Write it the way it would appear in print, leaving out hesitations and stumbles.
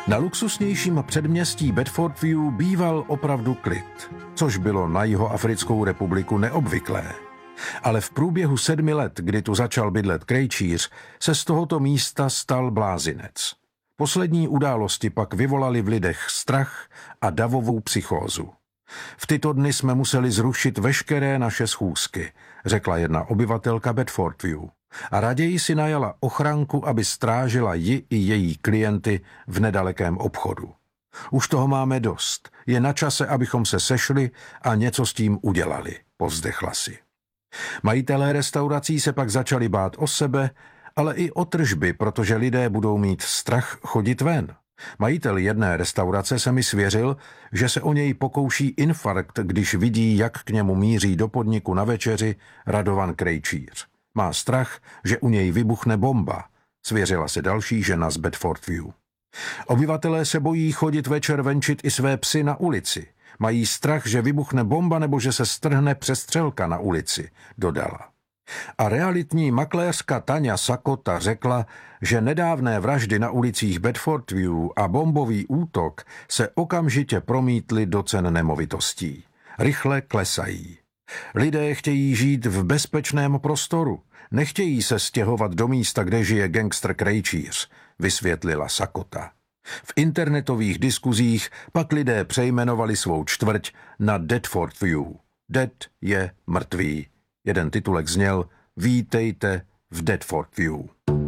Na luxusnějším předměstí Bedfordview býval opravdu klid, což bylo na Jihoafrickou republiku neobvyklé. Ale v průběhu 7 let, kdy tu začal bydlet krejčíř, se z tohoto místa stal blázinec. Poslední události pak vyvolaly v lidech strach a davovou psychózu. V tyto dny jsme museli zrušit veškeré naše schůzky, řekla jedna obyvatelka Bedfordview. A raději si najala ochranku, aby strážila ji i její klienty v nedalekém obchodu. Už toho máme dost. Je na čase, abychom se sešli a něco s tím udělali, povzdechla si. Majitelé restaurací se pak začali bát o sebe, ale i o tržby, protože lidé budou mít strach chodit ven. Majitel jedné restaurace se mi svěřil, že se o něj pokouší infarkt, když vidí, jak k němu míří do podniku na večeři Radovan Krejčíř. Má strach, že u něj vybuchne bomba, svěřila se další žena z Bedfordview. Obyvatelé se bojí chodit večer venčit i své psy na ulici. Mají strach, že vybuchne bomba nebo že se strhne přestřelka na ulici, dodala. A realitní makléřka Tania Sakota řekla, že nedávné vraždy na ulicích Bedfordview a bombový útok se okamžitě promítly do cen nemovitostí. Rychle klesají. Lidé chtějí žít v bezpečném prostoru, nechtějí se stěhovat do místa, kde žije gangster Krejčíř, vysvětlila Sakota. V internetových diskuzích pak lidé přejmenovali svou čtvrť na Deadfordview. Dead je mrtvý. Jeden titulek zněl Vítejte v Deadfordview.